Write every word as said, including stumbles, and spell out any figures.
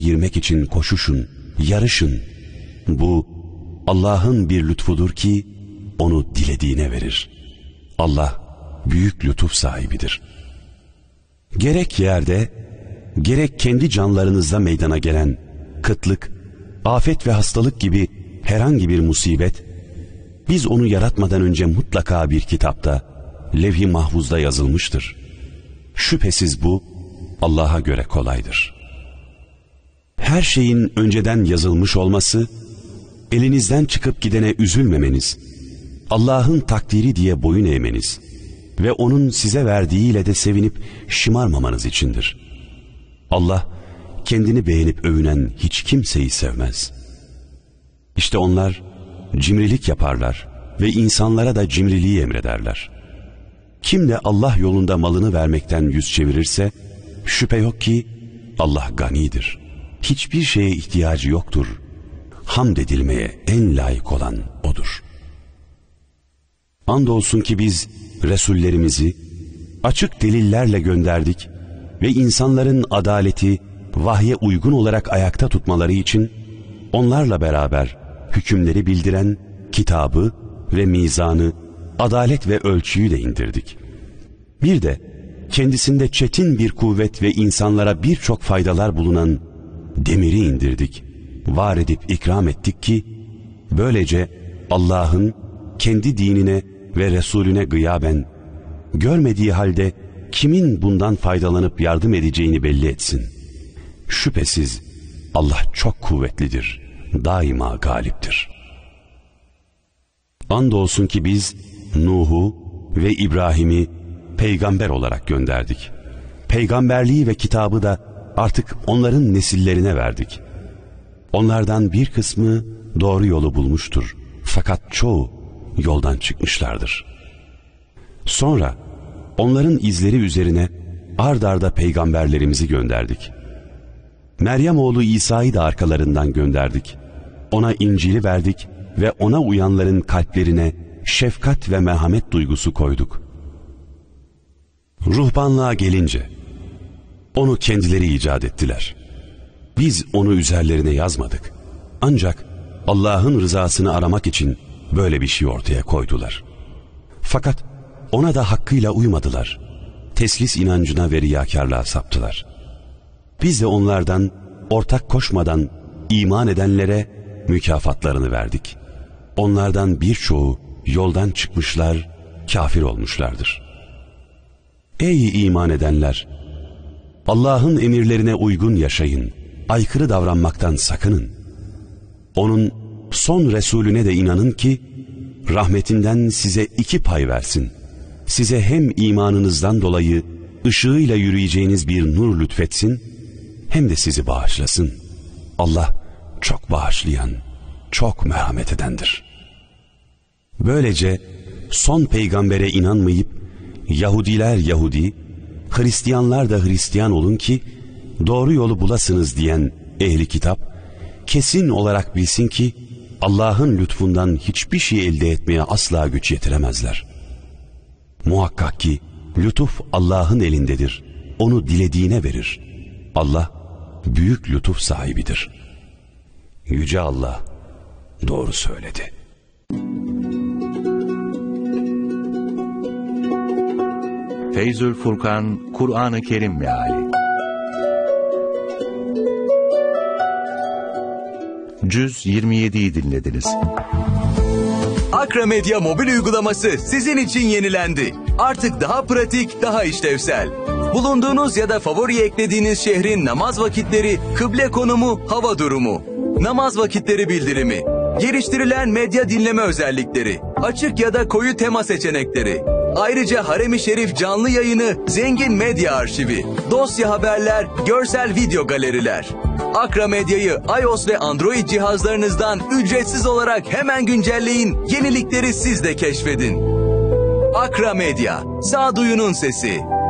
girmek için koşuşun, yarışın. Bu Allah'ın bir lütfudur ki onu dilediğine verir. Allah büyük lütuf sahibidir. Gerek yerde, gerek kendi canlarınızda meydana gelen kıtlık, afet ve hastalık gibi herhangi bir musibet, biz onu yaratmadan önce mutlaka bir kitapta, levh-i mahfuzda yazılmıştır. Şüphesiz bu Allah'a göre kolaydır. Her şeyin önceden yazılmış olması, elinizden çıkıp gidene üzülmemeniz, Allah'ın takdiri diye boyun eğmeniz ve onun size verdiğiyle de sevinip şımarmamanız içindir. Allah kendini beğenip övünen hiç kimseyi sevmez. İşte onlar cimrilik yaparlar ve insanlara da cimriliği emrederler. Kim de Allah yolunda malını vermekten yüz çevirirse, şüphe yok ki Allah ganidir. Hiçbir şeye ihtiyacı yoktur. Hamd edilmeye en layık olan O'dur. Andolsun ki biz Resullerimizi açık delillerle gönderdik ve insanların adaleti vahye uygun olarak ayakta tutmaları için onlarla beraber hükümleri bildiren kitabı ve mizanı, adalet ve ölçüyü de indirdik. Bir de kendisinde çetin bir kuvvet ve insanlara birçok faydalar bulunan demiri indirdik, var edip ikram ettik ki böylece Allah'ın kendi dinine ve Resulüne gıyaben görmediği halde kimin bundan faydalanıp yardım edeceğini belli etsin. Şüphesiz Allah çok kuvvetlidir, daima galiptir. Andolsun ki biz Nuh'u ve İbrahim'i peygamber olarak gönderdik. Peygamberliği ve kitabı da artık onların nesillerine verdik. Onlardan bir kısmı doğru yolu bulmuştur. Fakat çoğu yoldan çıkmışlardır. Sonra onların izleri üzerine ard arda peygamberlerimizi gönderdik. Meryem oğlu İsa'yı da arkalarından gönderdik. Ona İncil'i verdik ve ona uyanların kalplerine şefkat ve merhamet duygusu koyduk. Ruhbanlığa gelince, onu kendileri icat ettiler. Biz onu üzerlerine yazmadık. Ancak Allah'ın rızasını aramak için böyle bir şey ortaya koydular. Fakat ona da hakkıyla uymadılar. Teslis inancına ve riyakarlığa saptılar. Biz de onlardan ortak koşmadan iman edenlere mükafatlarını verdik. Onlardan birçoğu yoldan çıkmışlar, kafir olmuşlardır. Ey iman edenler! Allah'ın emirlerine uygun yaşayın, aykırı davranmaktan sakının. Onun son Resulüne de inanın ki, rahmetinden size iki pay versin. Size hem imanınızdan dolayı ışığıyla yürüyeceğiniz bir nur lütfetsin, hem de sizi bağışlasın. Allah çok bağışlayan, çok merhamet edendir. Böylece son peygambere inanmayıp, Yahudiler Yahudi, Hristiyanlar da Hristiyan olun ki doğru yolu bulasınız diyen ehli kitap, kesin olarak bilsin ki Allah'ın lütfundan hiçbir şey elde etmeye asla güç yetiremezler. Muhakkak ki lütuf Allah'ın elindedir. Onu dilediğine verir. Allah büyük lütuf sahibidir. Yüce Allah doğru söyledi. Feyzül Furkan, Kur'an-ı Kerim Meali. Cüz yirmi yediyi dinlediniz. Akra Medya mobil uygulaması sizin için yenilendi. Artık daha pratik, daha işlevsel. Bulunduğunuz ya da favori eklediğiniz şehrin namaz vakitleri, kıble konumu, hava durumu, namaz vakitleri bildirimi, geliştirilen medya dinleme özellikleri, açık ya da koyu tema seçenekleri. Ayrıca Harem-i Şerif canlı yayını, zengin medya arşivi, dosya haberler, görsel video galeriler. Akra Medya'yı iOS ve Android cihazlarınızdan ücretsiz olarak hemen güncelleyin, yenilikleri siz de keşfedin. Akra Medya, sağduyunun sesi.